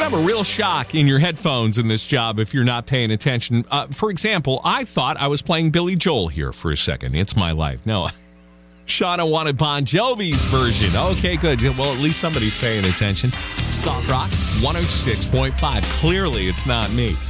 have a real shock in your headphones in this job if you're not paying attention. For example, I thought I was playing Billy Joel here for a second. It's My Life. No, Shauna wanted Bon Jovi's version. Okay, good. Well, at least somebody's paying attention. Soft Rock 106.5. Clearly, it's not me.